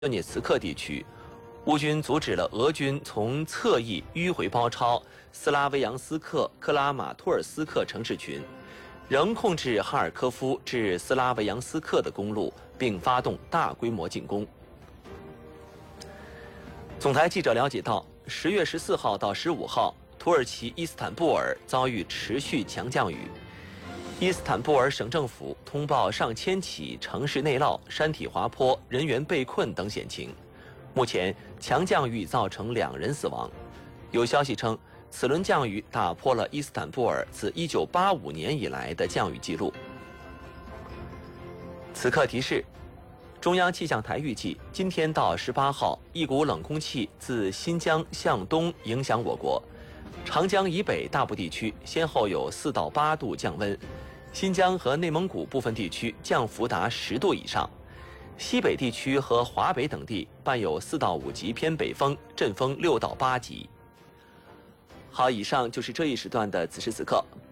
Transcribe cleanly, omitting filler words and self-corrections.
顿涅茨克地区，乌军阻止了俄军从侧翼迂回包抄斯拉维扬斯克、克拉马托尔斯克城市群，仍控制哈尔科夫至斯拉维扬斯克的公路，并发动大规模进攻。总台记者了解到，10月14号到15号，土耳其伊斯坦布尔遭遇持续强降雨。伊斯坦布尔省政府通报上千起城市内涝、山体滑坡、人员被困等险情。目前，强降雨造成2人死亡。有消息称，此轮降雨打破了伊斯坦布尔自1985年以来的降雨记录。此刻提示：中央气象台预计，今天到18号，一股冷空气自新疆向东影响我国，长江以北大部地区先后有4到8度降温。新疆和内蒙古部分地区降幅达10度以上，西北地区和华北等地伴有4到5级偏北风，阵风6到8级。好，以上就是这一时段的此时此刻。